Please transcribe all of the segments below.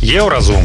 Еўразум.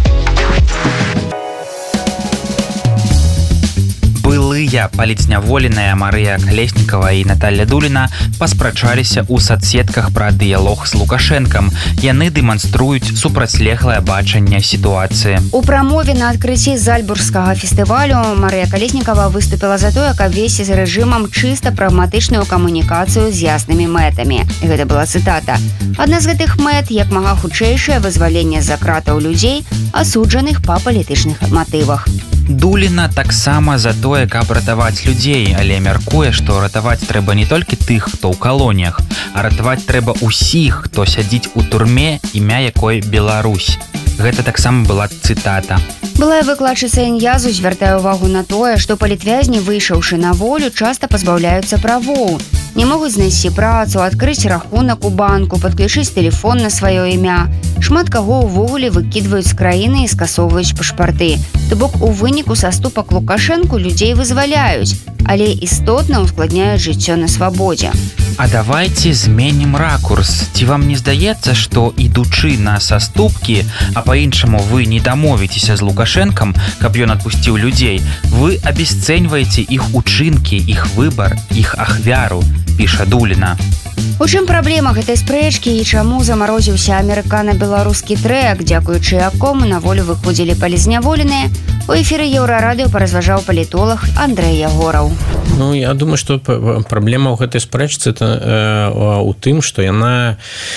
Былыя паліцняволеныя Марыя Калеснікава і Наталья Дуліна паспрачаліся ў соцсетках пра дыялог з Лукашэнкам. Яны дэманструюць супрацьлеглае бачанне сітуацыі. У прамове на адкрыцці Зальцбургскага фестывалю Марыя Калеснікава выступіла за тое, каб весці з рэжымам чыста прагматычную камунікацыю з яснымі мэтамі. Гэта была цытата. Адна з гэтых мэт як мага хутчэйшае вызваленне з-за кратаў людзей, асуджаных па палітычных матывах. Дуліна таксама за тое, каб ратаваць людзей, але мяркуе, што ратаваць трэба не толькі тых, хто ў калоніях, а ратаваць трэба ўсіх, хто сядзіць у турме, імя якой Беларусь. Гэта таксама была цытата. Былая выкладчыца Ін'язу звяртае ўвагу на тое, што палітвязні, выйшаўшы на волю, часта пазбаўляюцца правоў. Не могуць знайсці працу, адкрыць рахунак у банку, падключыць тэлефон на сваё імя. Шмат каго ўвогуле выкідваюць з краіны і скасоўваюць пашпарты. То бок у выніку саступак Лукашэнку людзей вызваляюць, але істотна ускладняюць жыццё на свабодзе. А давайте зменім ракурс. Ці вам не здаецца, што ідучы на саступкі, а па-іншаму вы не дамовіцеся з Лукашэнкам, каб ён адпусціў людзей, вы абясцэньваеце іх учынкі, іх выбар, іх ахвяру, піша Дуліна. У чым праблема гэтай спрэчкі і чаму замарозіўся амерыкана-беларускі трэк, дзякуючы якому на волю выходзілі палізняволеныя, у эфіры Еўрарадыё паразважаў палітолог Андрэй Ягораў. Ну, я думаю, што праблема ў гэтай спрэчцы у тым, што яна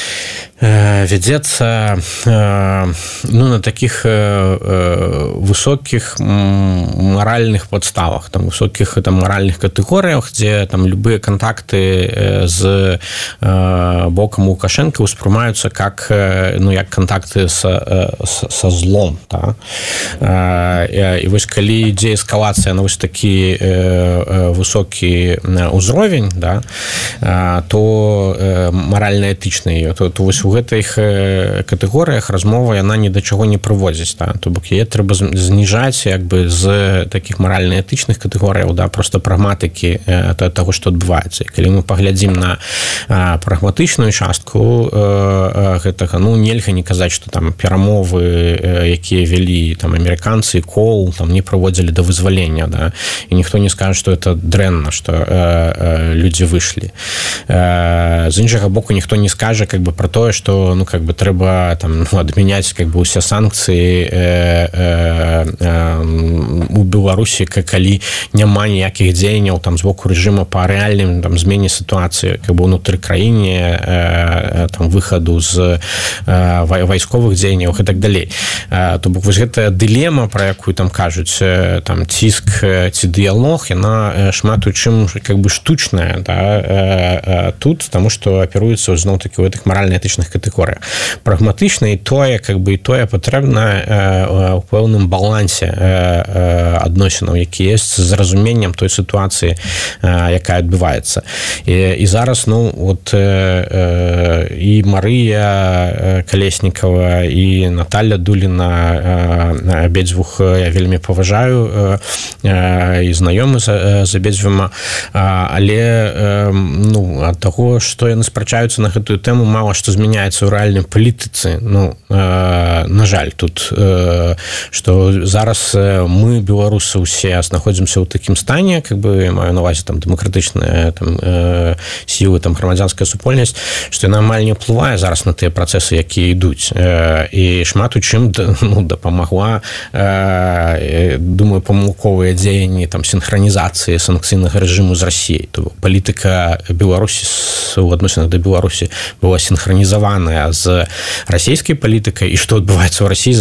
вядзецца на такіх высокіх маральных падставах, там высокіх маральных катэгорыях, дзе там любыя кантакты з бокам Лукашэнка ўспрымаюцца як кантакты са злом. І вось калі ідзе эскалацыя на вось такі высокі ўзровень, то маральна-этычны, то вось у гэтых катэгорыях размова яна ні да чаго не прыводзіць. То бок яе трэба зніжаць з такіх маральна-этычных катэгорыяў проста прагматыкі таго, што адбываецца. Калі мы паглядзім на прагматычную частку гэтага, нельга не казаць, што там перамовы, якія вялі там амерыканцы, Коул там не прыводзілі да вызвалення, і ніхто не скажа, што это дрэнна, што людзі выйшлі. З іншага боку, ніхто не скажа пра тое, што трэба адмяняць усе санкцыі у Беларусі, калі няма ніякіх дзеянняў з боку рэжыма па рэальным змене сітуацыі унутры краіне, выхаду з вайсковых дзеянняў і так далей. То бок вось гэтая дылема, пра якую кажуць, ціск ці дыялог, яна шмат у чым штучная тут, таму што аперуецца зноў-такі ў гэтых маральна-этычных катэгорыях. Прагматычна і тое патрэбна ў пэўным балансе адносінаў, які ёсць з разуменнем той сітуацыі, якая адбываецца. І зараз і Марыя Калеснікава і Наталья Дуліна, абедзвюх я вельмі паважаю і знаёмы з абедзвюма, але ад таго, што яны спрачаюцца на гэтую тэму, мала што змяняецца ў рэальнай палітыцы. На жаль, тут што зараз мы, беларусы, усе знаходзімся ў такім стане, маю на увазе дэмакратычныя сілы, грамадзянская супольнасць, што яна амаль не ўплывае зараз на тыя працэсы, якія ідуць. І шмат у чым дапамагла, думаю, памылковыя дзеянні сінхранізацыі санкцыйнага рэжыму з Расіяй. То палітыка Беларусі у адносінах да Беларусі была сінхранізаваная з расійскай палітыкай, і што адбываецца ў Расіі